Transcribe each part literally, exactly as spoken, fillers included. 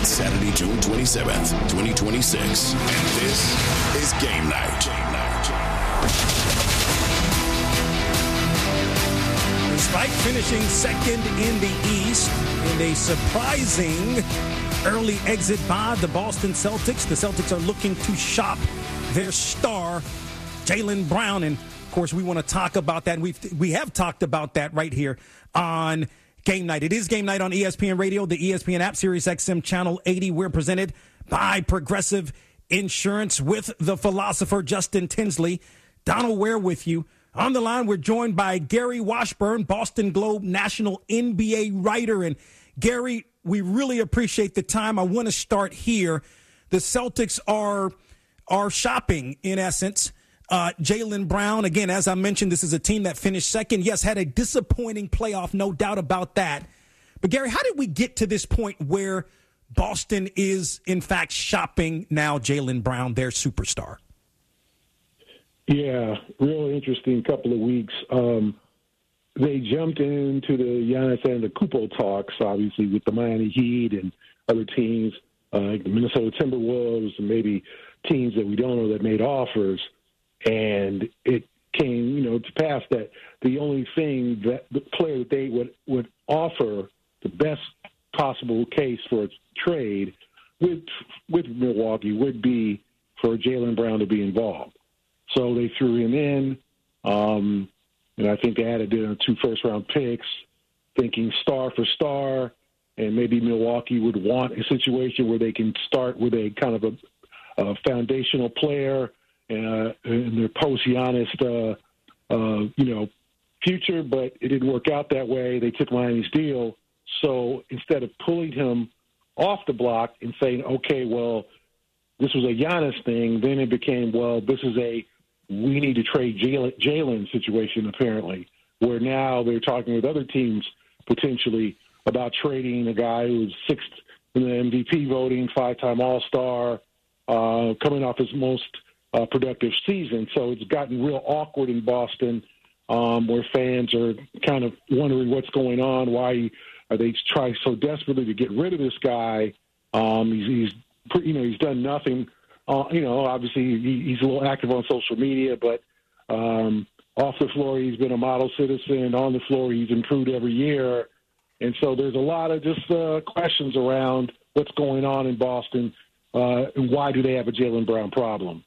It's Saturday, June twenty-seventh, twenty twenty-six, and this is Game Night. Game Night. Despite finishing second in the East in a surprising early exit by the Boston Celtics, the Celtics are looking to shop their star, Jaylen Brown. And, of course, we want to talk about that. We've, we have talked about that right here on Game Night. It is Game Night on E S P N Radio, the E S P N app, Sirius X M Channel eighty. We're presented by Progressive Insurance with the philosopher Justin Tinsley. Donald Ware with you. On the line, we're joined by Gary Washburn, Boston Globe national N B A writer. And, Gary, we really appreciate the time. I want to start here. The Celtics are, are shopping, in essence, Uh, Jaylen Brown. Again, as I mentioned, this is a team that finished second. Yes, had a disappointing playoff, no doubt about that. But, Gary, how did we get to this point where Boston is, in fact, shopping now Jaylen Brown, their superstar? Yeah, real interesting couple of weeks. Um, they jumped into the Giannis Antetokounmpo talks, obviously, with the Miami Heat and other teams, uh, like the Minnesota Timberwolves and maybe teams that we don't know that made offers. And it came, you know, to pass that the only thing that the player that they would, would offer the best possible case for a trade with with Milwaukee would be for Jaylen Brown to be involved. So they threw him in, um, and I think they added uh, two first-round picks, thinking star for star, and maybe Milwaukee would want a situation where they can start with a kind of a, a foundational player Uh, in their post-Giannis, uh, uh, you know, future, but it didn't work out that way. They took Miami's deal. So instead of pulling him off the block and saying, okay, well, this was a Giannis thing, then it became, well, this is a we need to trade Jaylen situation, apparently, where now they're talking with other teams potentially about trading a guy who was sixth in the M V P voting, five-time All-Star, uh, coming off his most Uh, productive season. So it's gotten real awkward in Boston, um, where fans are kind of wondering what's going on. Why are they trying so desperately to get rid of this guy? Um, he's, he's, you know, he's done nothing. Uh, you know, obviously he, he's a little active on social media, but um, off the floor he's been a model citizen. On the floor he's improved every year, and so there's a lot of just uh, questions around what's going on in Boston uh, and why do they have a Jaylen Brown problem.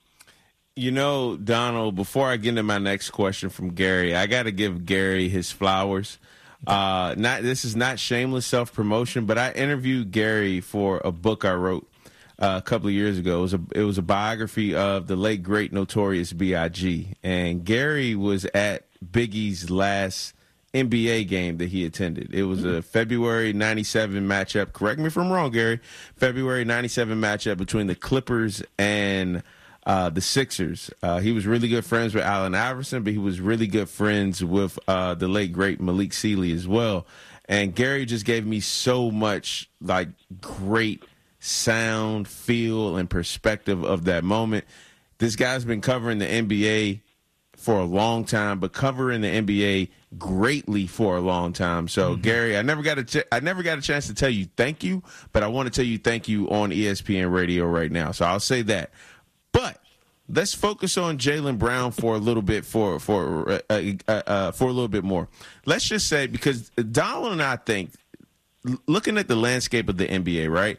You know, Donald, before I get into my next question from Gary, I got to give Gary his flowers. Uh, not This is not shameless self-promotion, but I interviewed Gary for a book I wrote uh, a couple of years ago. It was a, it was a biography of the late, great, notorious B I G. And Gary was at Biggie's last N B A game that he attended. It was a February ninety-seven matchup. Correct me if I'm wrong, Gary. February ninety-seven matchup between the Clippers and Uh, the Sixers. Uh, he was really good friends with Allen Iverson, but he was really good friends with uh, the late, great Malik Sealy as well. And Gary just gave me so much, like, great sound, feel, and perspective of that moment. This guy's been covering the N B A for a long time, but covering the N B A greatly for a long time. So, mm-hmm. Gary, I never got a ch- I never got a chance to tell you thank you, but I want to tell you thank you on E S P N Radio right now. So I'll say that. But let's focus on Jaylen Brown for a little bit, for for uh, uh, uh, for a little bit more. Let's just say, because Donald and I think, looking at the landscape of the N B A, right,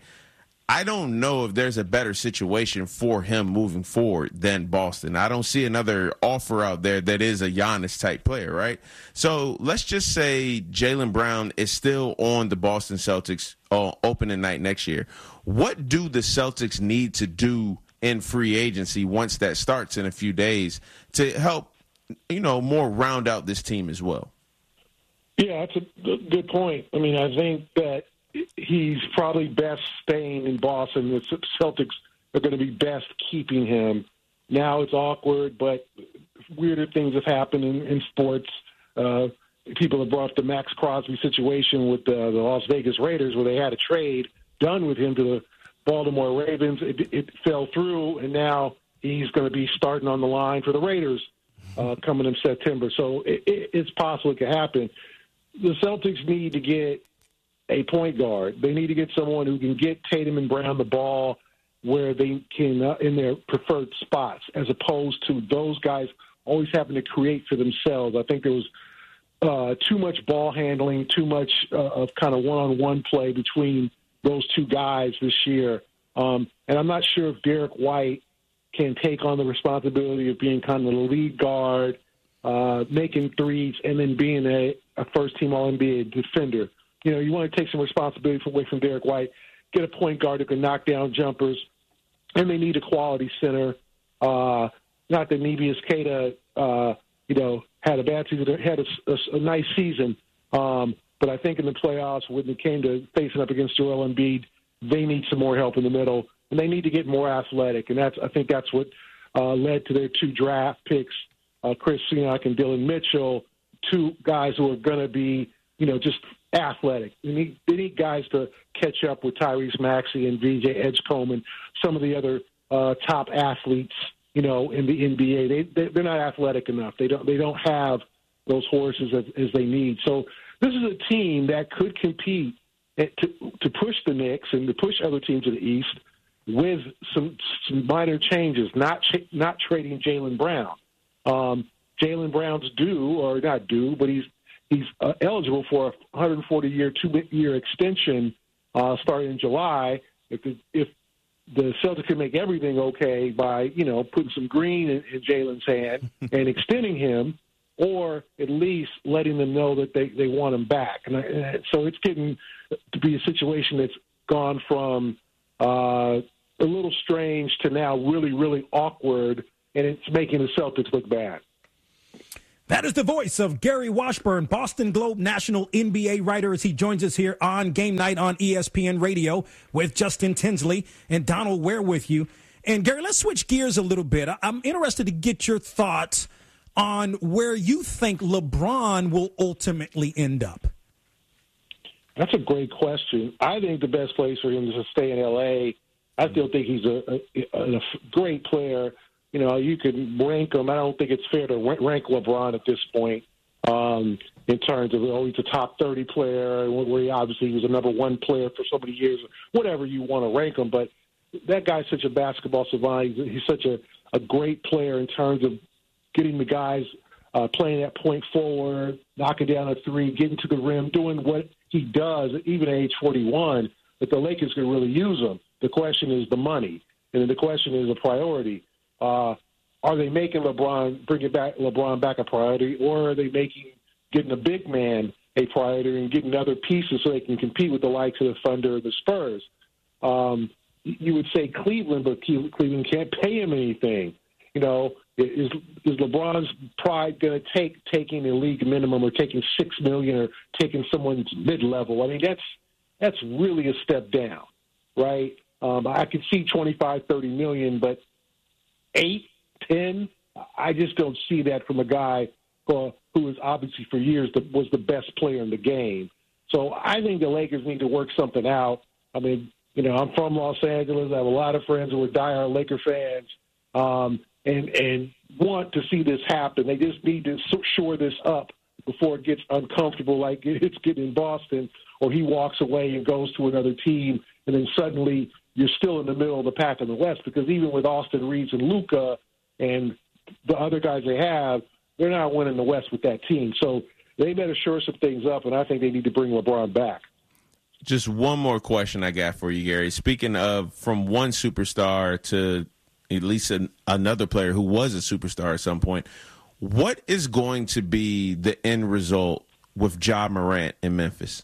I don't know if there's a better situation for him moving forward than Boston. I don't see another offer out there that is a Giannis-type player, right? So let's just say Jaylen Brown is still on the Boston Celtics uh, opening night next year. What do the Celtics need to do in free agency once that starts in a few days to help, you know, more round out this team as well? Yeah, that's a good point. I mean, I think that he's probably best staying in Boston. The Celtics are going to be best keeping him. Now it's awkward, but weirder things have happened in, in sports. Uh, people have brought up the Max Crosby situation with the, the Las Vegas Raiders, where they had a trade done with him to the Baltimore Ravens. It, it fell through, and now he's going to be starting on the line for the Raiders uh, coming in September. So it, it, it's possible it could happen. The Celtics need to get a point guard. They need to get someone who can get Tatum and Brown the ball where they can uh, in their preferred spots, as opposed to those guys always having to create for themselves. I think there was uh, too much ball handling, too much uh, of kind of one-on-one play between those two guys this year. Um, and I'm not sure if Derek White can take on the responsibility of being kind of the lead guard, uh, making threes, and then being a, a first-team All N B A defender. You know, you want to take some responsibility away from Derek White, get a point guard who can knock down jumpers, and they need a quality center. Uh, not that Nebius Keita, uh, you know, had a bad season, had a, a, a nice season, um, but I think in the playoffs, when it came to facing up against Joel Embiid, they need some more help in the middle, and they need to get more athletic. And that's I think that's what uh, led to their two draft picks, uh, Chris Siak and Dylan Mitchell, two guys who are going to be, you know, just athletic. They need, they need guys to catch up with Tyrese Maxey and V J Edgecombe and some of the other uh, top athletes, you know, in the N B A. They, they they're not athletic enough. They don't they don't have those horses as, as they need. So this is a team that could compete at, to to push the Knicks and to push other teams to the East with some some minor changes. Not ch- not trading Jaylen Brown. Um, Jaylen Brown's due or not due, but he's He's uh, eligible for a one hundred forty-year, two-year extension uh, starting in July. If the, if the Celtics can make everything okay by, you know, putting some green in, in Jaylen's hand and extending him, or at least letting them know that they, they want him back. And, I, and so it's getting to be a situation that's gone from uh, a little strange to now really, really awkward, and it's making the Celtics look bad. That is the voice of Gary Washburn, Boston Globe national N B A writer, as he joins us here on Game Night on E S P N Radio with Justin Tinsley and Donald Ware with you. And, Gary, let's switch gears a little bit. I'm interested to get your thoughts on where you think LeBron will ultimately end up. That's a great question. I think the best place for him is to stay in L A. I still think he's a, a, a great player. You know, you could rank him. I don't think it's fair to rank LeBron at this point um, in terms of, oh, he's a top thirty player, where he obviously was a number one player for so many years, whatever you want to rank him. But that guy's such a basketball savant. He's, he's such a, a great player in terms of getting the guys uh, playing that point forward, knocking down a three, getting to the rim, doing what he does, even at age forty-one, that the Lakers can really use him. The question is the money, and then the question is a priority. Uh, are they making LeBron, bringing back LeBron back a priority, or are they making getting a big man a priority and getting other pieces so they can compete with the likes of the Thunder or the Spurs? Um, you would say Cleveland, but Cleveland can't pay him anything. You know, is is LeBron's pride going to take taking a league minimum or taking six million or taking someone's mid level? I mean, that's that's really a step down, right? Um, I could see twenty-five, thirty million, but eight, ten, I just don't see that from a guy uh, who is obviously for years the, was the best player in the game. So I think the Lakers need to work something out. I mean, you know, I'm from Los Angeles. I have a lot of friends who are diehard Laker fans um, and, and want to see this happen. They just need to shore this up before it gets uncomfortable like it's getting in Boston, or he walks away and goes to another team, and then suddenly you're still in the middle of the pack in the West, because even with Austin Reeves and Luka and the other guys they have, they're not winning the West with that team. So they better shore some things up, and I think they need to bring LeBron back. Just one more question I got for you, Gary. Speaking of from one superstar to at least an, another player who was a superstar at some point, what is going to be the end result with Ja Morant in Memphis?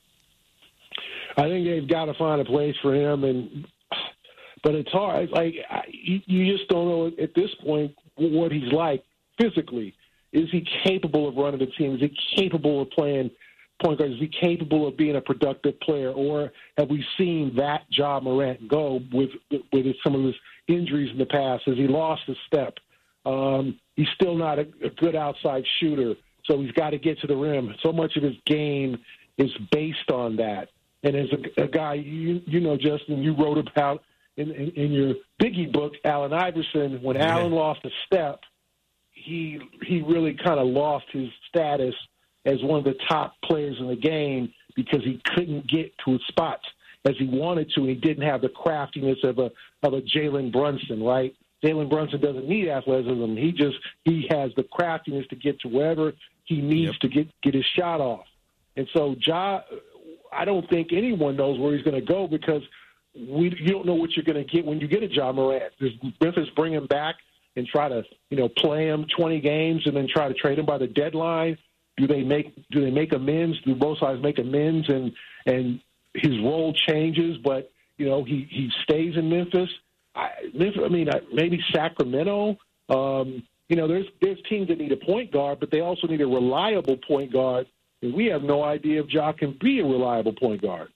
I think they've got to find a place for him, and but it's hard. Like you, you just don't know at this point what he's like physically. Is he capable of running the team? Is he capable of playing point guard? Is he capable of being a productive player? Or have we seen that Ja Morant go with with some of his injuries in the past? Has he lost a step? Um, he's still not a, a good outside shooter, so he's got to get to the rim. So much of his game is based on that. And as a, a guy, you you know, Justin, you wrote about in, in, in your Biggie book, Allen Iverson, when yeah. Allen lost a step, he he really kind of lost his status as one of the top players in the game because he couldn't get to his spots as he wanted to, and he didn't have the craftiness of a of a Jalen Brunson, right? Jalen Brunson doesn't need athleticism. He just he has the craftiness to get to wherever he needs yep. to get, get his shot off. And so Ja, I don't think anyone knows where he's going to go because we you don't know what you're going to get when you get a Ja Morant. Does Memphis bring him back and try to, you know, play him twenty games and then try to trade him by the deadline? Do they make do they make amends? Do both sides make amends and and his role changes, but you know he, he stays in Memphis? I, I mean, maybe Sacramento. Um, you know, there's there's teams that need a point guard, but they also need a reliable point guard, and we have no idea if Ja can be a reliable point guard.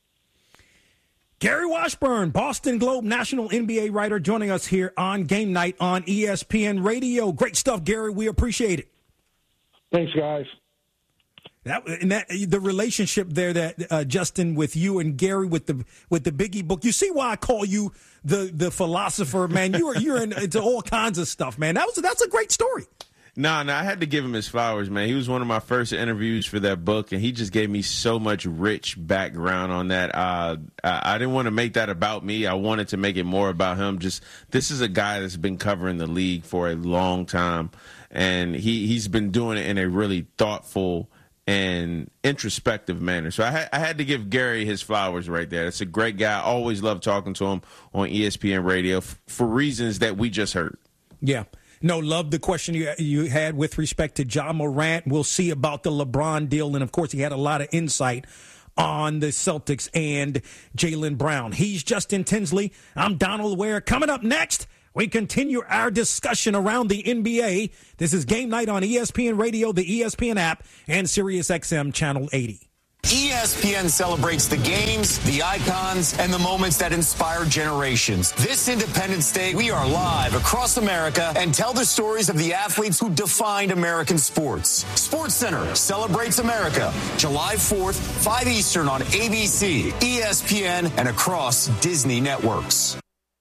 Gary Washburn, Boston Globe national N B A writer, joining us here on Game Night on E S P N Radio. Great stuff, Gary. We appreciate it. Thanks, guys. That, and that the relationship there that uh, Justin with you and Gary with the with the Biggie book. You see why I call you the the philosopher, man. You are you're in, into all kinds of stuff, man. That was that's a great story. No, no, I had to give him his flowers, man. He was one of my first interviews for that book, and he just gave me so much rich background on that. Uh, I, I didn't want to make that about me. I wanted to make it more about him. Just this is a guy that's been covering the league for a long time, and he, he's been doing it in a really thoughtful and introspective manner. So I, ha- I had to give Gary his flowers right there. It's a great guy. I always love talking to him on E S P N Radio f- for reasons that we just heard. Yeah. No, love the question you you had with respect to Ja Morant. We'll see about the LeBron deal. And, of course, he had a lot of insight on the Celtics and Jaylen Brown. He's Justin Tinsley. I'm Donald Ware. Coming up next, we continue our discussion around the N B A. This is Game Night on E S P N Radio, the E S P N app, and Sirius X M Channel eighty. E S P N celebrates the games, the icons, and the moments that inspire generations. This Independence Day, we are live across America and tell the stories of the athletes who defined American sports. SportsCenter celebrates America, July fourth, five Eastern on A B C, E S P N, and across Disney networks.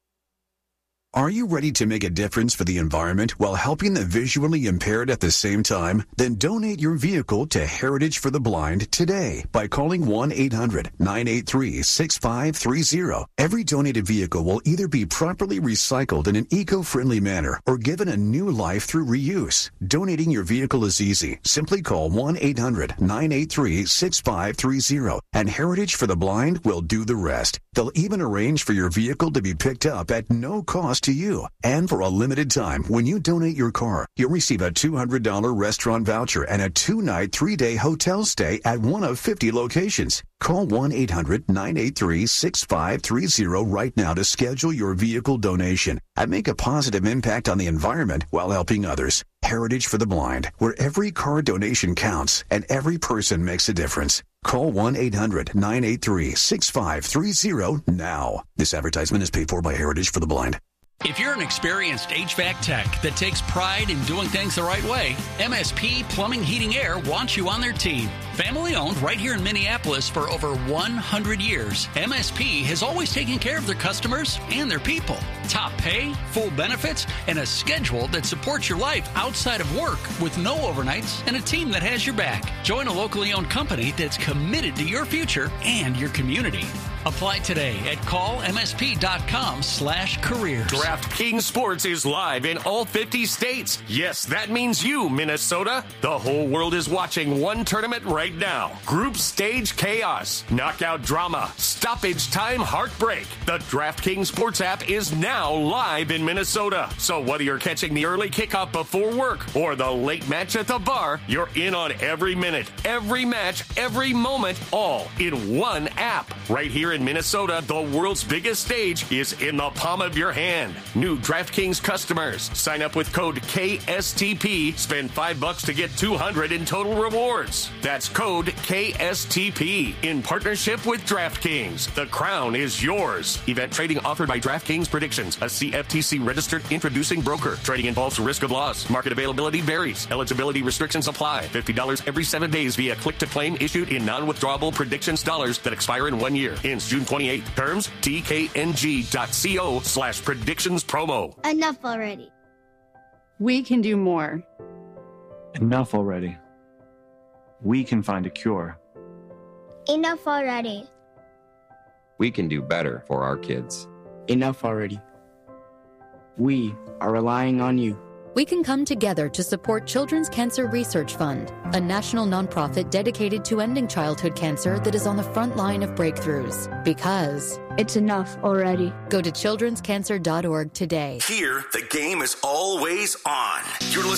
Are you ready to make a difference for the environment while helping the visually impaired at the same time? Then donate your vehicle to Heritage for the Blind today by calling one eight hundred nine eight three six five three zero. Every donated vehicle will either be properly recycled in an eco-friendly manner or given a new life through reuse. Donating your vehicle is easy. Simply call one eight hundred nine eight three six five three zero and Heritage for the Blind will do the rest. They'll even arrange for your vehicle to be picked up at no cost to you. And for a limited time, when you donate your car, you'll receive a two hundred dollars restaurant voucher and a two-night, three-day hotel stay at one of fifty locations. Call one eight hundred nine eight three six five three zero right now to schedule your vehicle donation and make a positive impact on the environment while helping others. Heritage for the Blind, where every car donation counts and every person makes a difference. Call one eight hundred nine eight three six five three zero now. This advertisement is paid for by Heritage for the Blind. If you're an experienced H V A C tech that takes pride in doing things the right way, M S P Plumbing Heating Air wants you on their team. Family owned right here in Minneapolis for over one hundred years, M S P has always taken care of their customers and their people. Top pay, full benefits, and a schedule that supports your life outside of work with no overnights and a team that has your back. Join a locally owned company that's committed to your future and your community. Apply today at call m s p dot com slash careers. DraftKings Sports is live in all fifty states. Yes, that means you, Minnesota. The whole world is watching one tournament right now. Group stage chaos, knockout drama, stoppage time heartbreak. The DraftKings Sports app is now live in Minnesota. So whether you're catching the early kickoff before work or the late match at the bar, you're in on every minute, every match, every moment, all in one app. Right here in Minnesota, the world's biggest stage is in the palm of your hand. New DraftKings customers, sign up with code K S T P, spend five bucks to get two hundred in total rewards. That's code K S T P in partnership with DraftKings. The crown is yours. Event trading offered by DraftKings Predictions, a C F T C registered introducing broker. Trading involves risk of loss. Market availability varies. Eligibility restrictions apply. fifty dollars every seven days via click to claim issued in non-withdrawable predictions dollars that expire in one year. Ends June twenty-eighth. Terms D K N G dot co slash predictions promo. Enough already. We can do more. Enough already. We can find a cure. Enough already. We can do better for our kids. Enough already. We are relying on you. We can come together to support Children's Cancer Research Fund, a national nonprofit dedicated to ending childhood cancer that is on the front line of breakthroughs. Because it's enough already. Go to children's cancer dot org today. Here, the game is always on. You're listening